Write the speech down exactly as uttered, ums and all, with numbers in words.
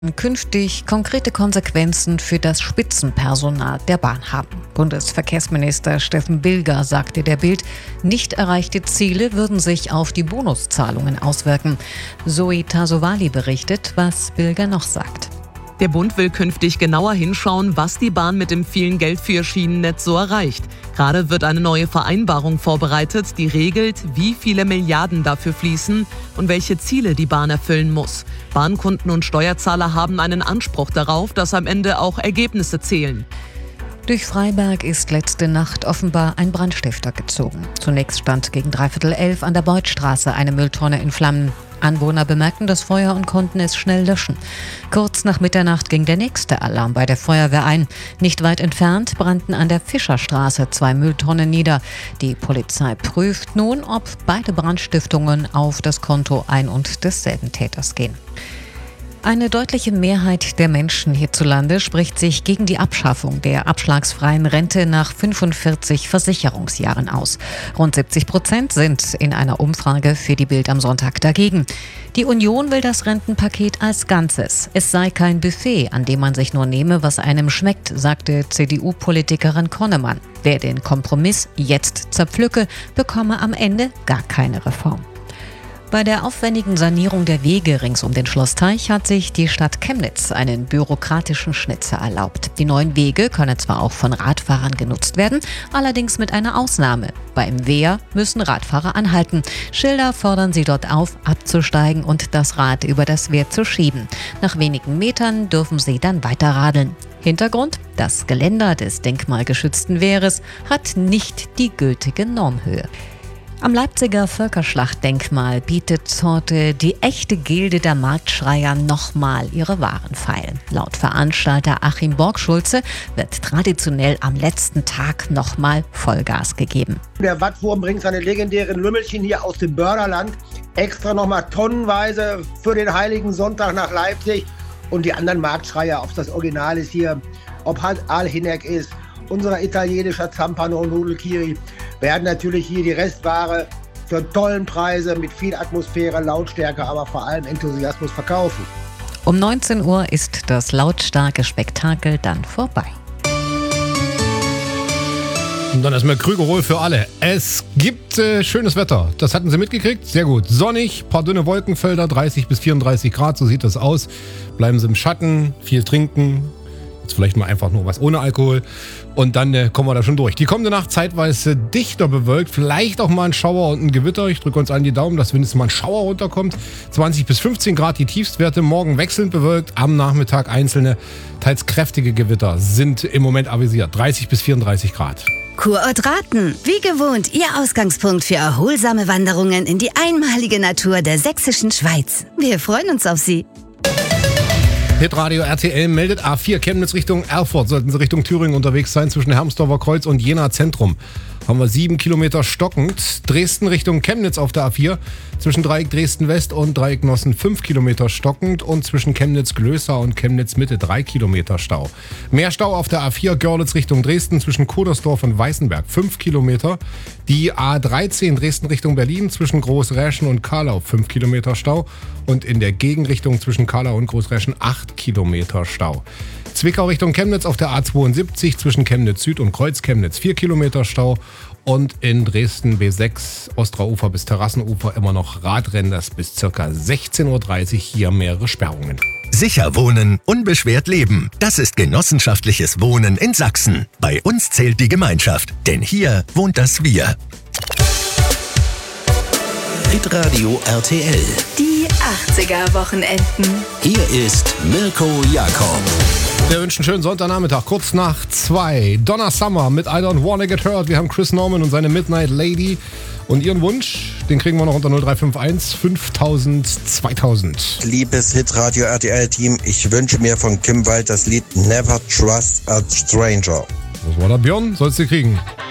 künftig konkrete Konsequenzen für das Spitzenpersonal der Bahn haben. Bundesverkehrsminister Steffen Bilger sagte der Bild, nicht erreichte Ziele würden sich auf die Bonuszahlungen auswirken. Zoe Tasovali berichtet, was Bilger noch sagt. Der Bund will künftig genauer hinschauen, was die Bahn mit dem vielen Geld für ihr Schienennetz so erreicht. Gerade wird eine neue Vereinbarung vorbereitet, die regelt, wie viele Milliarden dafür fließen und welche Ziele die Bahn erfüllen muss. Bahnkunden und Steuerzahler haben einen Anspruch darauf, dass am Ende auch Ergebnisse zählen. Durch Freiberg ist letzte Nacht offenbar ein Brandstifter gezogen. Zunächst stand gegen dreiviertel elf an der Beutstraße eine Mülltonne in Flammen. Anwohner bemerkten das Feuer und konnten es schnell löschen. Kurz nach Mitternacht ging der nächste Alarm bei der Feuerwehr ein. Nicht weit entfernt brannten an der Fischerstraße zwei Mülltonnen nieder. Die Polizei prüft nun, ob beide Brandstiftungen auf das Konto ein und desselben Täters gehen. Eine deutliche Mehrheit der Menschen hierzulande spricht sich gegen die Abschaffung der abschlagsfreien Rente nach fünfundvierzig Versicherungsjahren aus. Rund siebzig Prozent sind in einer Umfrage für die Bild am Sonntag dagegen. Die Union will das Rentenpaket als Ganzes. Es sei kein Buffet, an dem man sich nur nehme, was einem schmeckt, sagte C D U-Politikerin Konnemann. Wer den Kompromiss jetzt zerpflücke, bekomme am Ende gar keine Reform. Bei der aufwendigen Sanierung der Wege rings um den Schlossteich hat sich die Stadt Chemnitz einen bürokratischen Schnitzer erlaubt. Die neuen Wege können zwar auch von Radfahrern genutzt werden, allerdings mit einer Ausnahme. Beim Wehr müssen Radfahrer anhalten. Schilder fordern sie dort auf, abzusteigen und das Rad über das Wehr zu schieben. Nach wenigen Metern dürfen sie dann weiter radeln. Hintergrund: Das Geländer des denkmalgeschützten Wehres hat nicht die gültige Normhöhe. Am Leipziger Völkerschlachtdenkmal bietet heute die echte Gilde der Marktschreier nochmal ihre Waren feil. Laut Veranstalter Achim Borgschulze wird traditionell am letzten Tag nochmal Vollgas gegeben. Der Wattwurm bringt seine legendären Lümmelchen hier aus dem Börderland extra nochmal tonnenweise für den Heiligen Sonntag nach Leipzig. Und die anderen Marktschreier, ob das Original ist hier, ob halt Al-Hinek ist, unser italienischer Zampano und Nudelkiri, werden natürlich hier die Restware für tollen Preise mit viel Atmosphäre, Lautstärke, aber vor allem Enthusiasmus verkaufen. Um neunzehn Uhr ist das lautstarke Spektakel dann vorbei. Und dann erstmal Krügerroll für alle. Es gibt äh, schönes Wetter. Das hatten Sie mitgekriegt? Sehr gut. Sonnig, paar dünne Wolkenfelder, dreißig bis vierunddreißig Grad, so sieht das aus. Bleiben Sie im Schatten, viel trinken. Jetzt vielleicht mal einfach nur was ohne Alkohol. Und dann äh, kommen wir da schon durch. Die kommende Nacht zeitweise dichter bewölkt. Vielleicht auch mal ein Schauer und ein Gewitter. Ich drücke uns allen die Daumen, dass wenigstens mal ein Schauer runterkommt. zwanzig bis fünfzehn Grad die Tiefstwerte. Morgen wechselnd bewölkt. Am Nachmittag einzelne, teils kräftige Gewitter sind im Moment avisiert. dreißig bis vierunddreißig Grad. Kurort Raten. Wie gewohnt, Ihr Ausgangspunkt für erholsame Wanderungen in die einmalige Natur der sächsischen Schweiz. Wir freuen uns auf Sie. Hitradio R T L meldet A vier Chemnitz Richtung Erfurt. Sollten Sie Richtung Thüringen unterwegs sein, zwischen Hermsdorfer Kreuz und Jena Zentrum. Haben wir sieben Kilometer stockend. Dresden Richtung Chemnitz auf der A vier. Zwischen Dreieck Dresden West und Dreieck Nossen fünf Kilometer stockend. Und zwischen Chemnitz Glößer und Chemnitz Mitte drei Kilometer Stau. Mehr Stau auf der A vier Görlitz Richtung Dresden zwischen Kodersdorf und Weißenberg fünf Kilometer. Die A dreizehn Dresden Richtung Berlin zwischen Großräschen und Karlau fünf Kilometer Stau. Und in der Gegenrichtung zwischen Karlau und Großräschen acht Kilometer Stau. Zwickau Richtung Chemnitz auf der A zweiundsiebzig zwischen Chemnitz Süd und Kreuz Chemnitz vier Kilometer Stau. Und in Dresden B sechs Ostraufer bis Terrassenufer immer noch Radrennen, das bis ca. sechzehn Uhr dreißig hier mehrere Sperrungen. Sicher wohnen, unbeschwert leben. Das ist genossenschaftliches Wohnen in Sachsen. Bei uns zählt die Gemeinschaft, denn hier wohnt das Wir. Hitradio R T L. Die achtziger-Wochenenden. Hier ist Mirko Jakob. Wir wünschen einen schönen Sonntagnachmittag, kurz nach zwei. Donna Summer mit I Don't Wanna Get Hurt. Wir haben Chris Norman und seine Midnight Lady. Und ihren Wunsch, den kriegen wir noch unter null drei fünf eins fünftausend zweitausend. Liebes Hitradio R T L-Team, ich wünsche mir von Kim Wilde das Lied Never Trust a Stranger. Das war der Björn, sollst du kriegen.